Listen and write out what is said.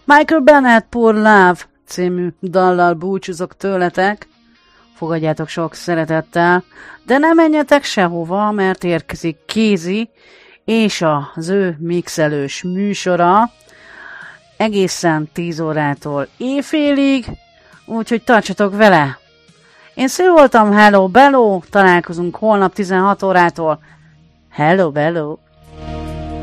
Michael Bennett Poor Love című dallal búcsúzok tőletek. Fogadjátok sok szeretettel, de ne menjetek sehova, mert érkezik Kézi és az ő mixelős műsora egészen 10 órától éjfélig, úgyhogy tartsatok vele! Én Sző voltam, hello, bello, találkozunk holnap 16 órától. Hello, bello!